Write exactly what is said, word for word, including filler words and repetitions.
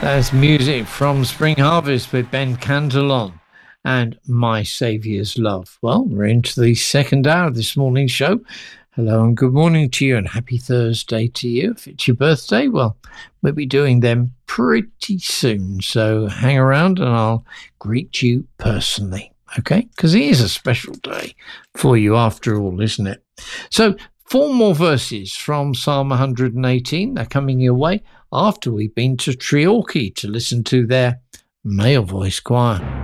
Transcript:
That's music from Spring Harvest with Ben Candelon and My Saviour's Love. Well, we're into the second hour of this morning's show. Hello and good morning to you and happy Thursday to you. If it's your birthday, well, we'll be doing them pretty soon. So hang around and I'll greet you personally, okay? Because it is a special day for you after all, isn't it? So four more verses from Psalm one hundred eighteen. They're coming your way after we've been to Treorchy to listen to their male voice choir.